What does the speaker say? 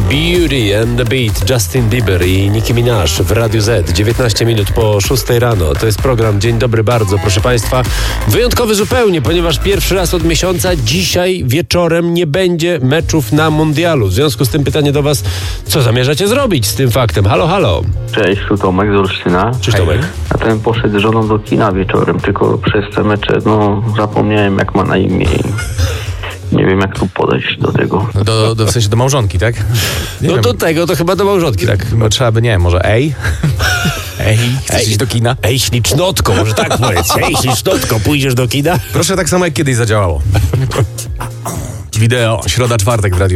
Beauty and the Beat, Justin Bieber i Nicki Minaj w Radiu Z. 19 minut po 6 rano. To jest program Dzień Dobry Bardzo, proszę Państwa. Wyjątkowy zupełnie, ponieważ pierwszy raz od miesiąca dzisiaj wieczorem nie będzie meczów na mundialu. W związku z tym pytanie do Was, co zamierzacie zrobić z tym faktem? Halo, halo. Cześć, tu Tomek z Olsztyna. Cześć Tomek. A ten poszedł z żoną do kina wieczorem, tylko przez te mecze, zapomniałem jak ma na imię i nie wiem jak tu podejść do tego. W sensie do małżonki, tak? Nie wiem. Do tego to chyba do małżonki, tak? No, trzeba by, nie wiem, może Ej, chcesz iść do kina? Ej, ślicznotko, może tak powiedz. Ej, ślicznotko, pójdziesz do kina? Proszę, tak samo jak kiedyś zadziałało. Wideo, środa, czwartek w Radiu